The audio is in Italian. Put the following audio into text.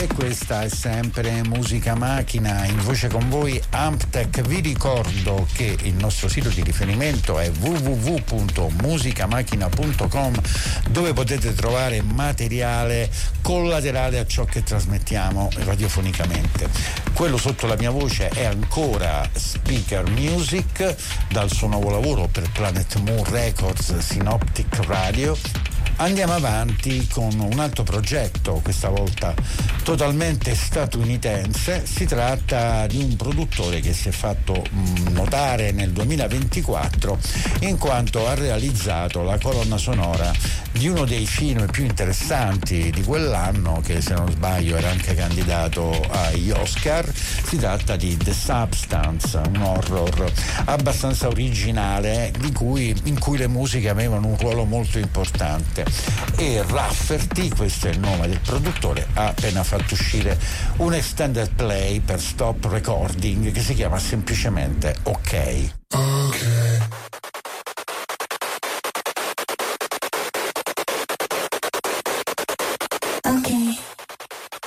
E questa è sempre Musica Macchina, in voce con voi Amptech. Vi ricordo che il nostro sito di riferimento è www.musicamachina.com, dove potete trovare materiale collaterale a ciò che trasmettiamo radiofonicamente. Quello sotto la mia voce è ancora Speaker Music, dal suo nuovo lavoro per Planet Moon Records, Synoptic Radio. Andiamo avanti con un altro progetto, questa volta totalmente statunitense. Si tratta di un produttore che si è fatto notare nel 2024 in quanto ha realizzato la colonna sonora di uno dei film più interessanti di quell'anno, che se non sbaglio era anche candidato agli Oscar. Si tratta di The Substance, un horror abbastanza originale in cui le musiche avevano un ruolo molto importante. E Rafferty, questo è il nome del produttore, ha appena fatto uscire un extended play per Stop Recording che si chiama semplicemente OK.